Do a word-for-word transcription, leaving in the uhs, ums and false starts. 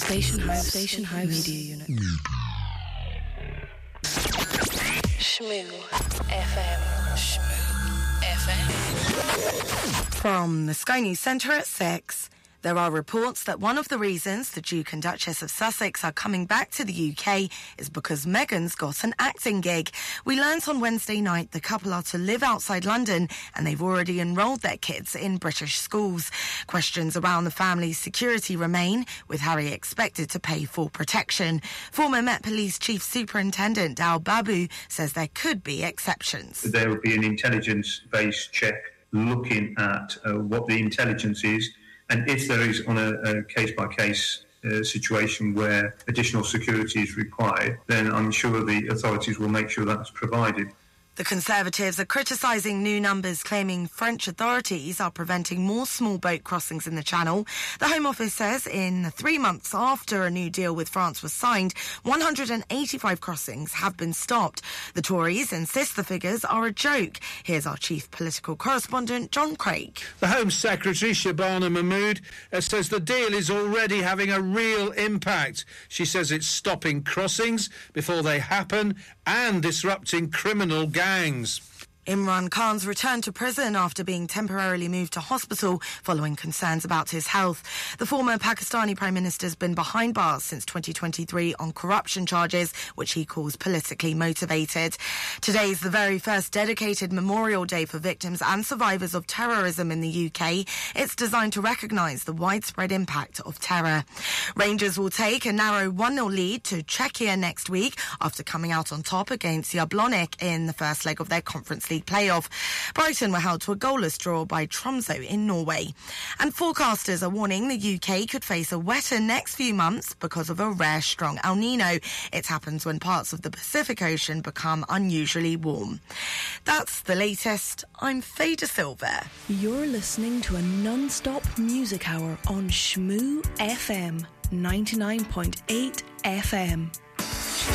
Station House, Station House Media Unit. Shmoo F M. Shmoo F M. From the Sky News Centre at six. There are reports that one of the reasons the Duke and Duchess of Sussex are coming back to the U K is because Meghan's got an acting gig. We learnt on Wednesday night the couple are to live outside London and they've already enrolled their kids in British schools. Questions around the family's security remain, with Harry expected to pay for protection. Former Met Police Chief Superintendent Dal Babu says there could be exceptions. There will be an intelligence-based check looking at uh, what the intelligence is. And if there is on a, a case-by-case uh, situation where additional security is required, then I'm sure the authorities will make sure that's provided. The Conservatives are criticising new numbers claiming French authorities are preventing more small boat crossings in the Channel. The Home Office says in the three months after a new deal with France was signed, one hundred eighty-five crossings have been stopped. The Tories insist the figures are a joke. Here's our chief political correspondent, John Craig. The Home Secretary, Shabana Mahmood, uh, says the deal is already having a real impact. She says it's stopping crossings before they happen and disrupting criminal gangs. Imran Khan's returned to prison after being temporarily moved to hospital following concerns about his health. The former Pakistani Prime Minister has been behind bars since twenty twenty-three on corruption charges, which he calls politically motivated. Today is the very first dedicated Memorial Day for victims and survivors of terrorism in the U K. It's designed to recognise the widespread impact of terror. Rangers will take a narrow one nil lead to Czechia next week after coming out on top against Jablonec in the first leg of their Conference League playoff. Brighton were held to a goalless draw by Tromsø in Norway. And forecasters are warning the U K could face a wetter next few months because of a rare strong El Nino. It happens when parts of the Pacific Ocean become unusually warm. That's the latest. I'm Faye De Silva. You're listening to a non-stop music hour on Shmoo F M, ninety-nine point eight F M.